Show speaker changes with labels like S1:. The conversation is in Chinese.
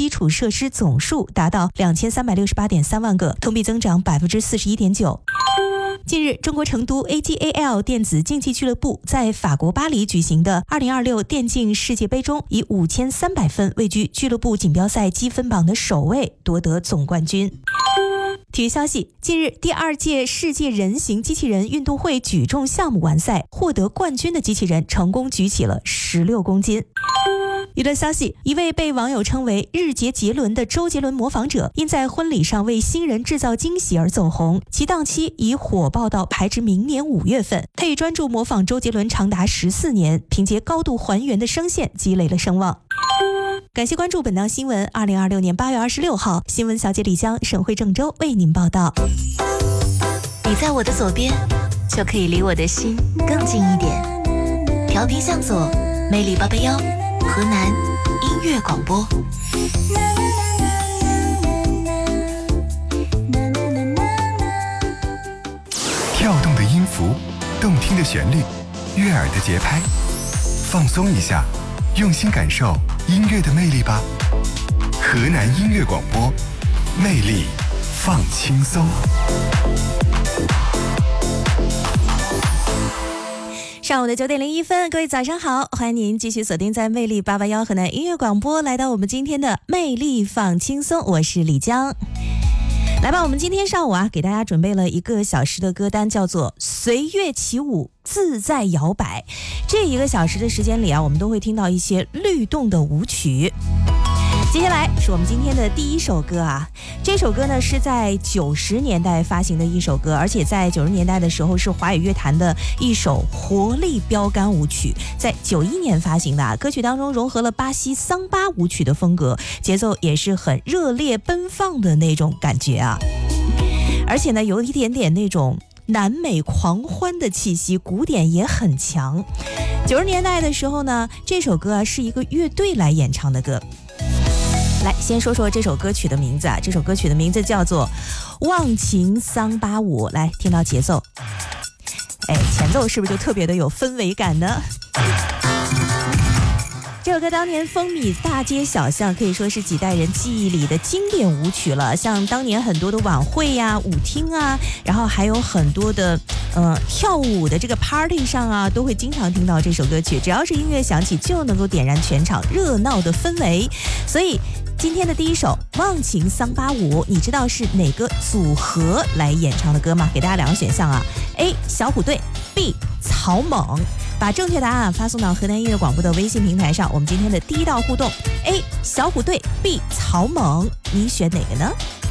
S1: 基础设施总数达到2368.3万个，同比增长41.9%。近日，中国成都 AGAL 电子竞技俱乐部在法国巴黎举行的2026电竞世界杯中，以5300分位居俱乐部锦标赛积分榜的首位，夺得总冠军。体育消息，近日第2届世界人形机器人运动会举重项目完赛，获得冠军的机器人成功举起了16公斤。娱乐消息，一位被网友称为日结杰伦的周杰伦模仿者，因在婚礼上为新人制造惊喜而走红，其档期已火爆到排至明年5月份。他已专注模仿周杰伦长达14年，凭借高度还原的声线积累了声望。感谢关注本档新闻。2026年8月26号，新闻小姐李江、沈慧郑州为您报道。
S2: 你在我的左边，就可以离我的心更近一点。调频向左，魅力881，河南音乐广播。
S3: 跳动的音符，动听的旋律，悦耳的节拍，放松一下，用心感受音乐的魅力吧。河南音乐广播，魅力放轻松。
S1: 上午的9点01分，各位早上好，欢迎您继续锁定在魅力881河南音乐广播，来到我们今天的魅力放轻松，我是李江。来吧，我们今天上午给大家准备了1个小时的歌单，叫做随乐起舞，自在摇摆。这1个小时的时间里我们都会听到一些律动的舞曲。接下来是我们今天的第1首歌这首歌呢是在90年代发行的一首歌，而且在90年代的时候是华语乐坛的一首活力标杆舞曲，在91年发行的歌曲当中融合了巴西桑巴舞曲的风格，节奏也是很热烈奔放的那种感觉而且呢有一点点那种南美狂欢的气息，鼓点也很强。90年代的时候呢，这首歌是一个乐队来演唱的歌。来，先说说这首歌曲的名字这首歌曲的名字叫做《忘情桑巴舞》。来，听到节奏，前奏是不是就特别的有氛围感呢？这首歌当年风靡大街小巷，可以说是几代人记忆里的经典舞曲了。像当年很多的晚会舞厅然后还有很多的跳舞的这个 party 上都会经常听到这首歌曲。只要是音乐响起，就能够点燃全场热闹的氛围。所以今天的第1首《忘情桑巴舞》，你知道是哪个组合来演唱的歌吗？给大家2个选项A 小虎队， B 草蜢。把正确答案发送到河南音乐广播的微信平台上。我们今天的第1道互动 A 小虎队， B 草蜢，你选哪个呢？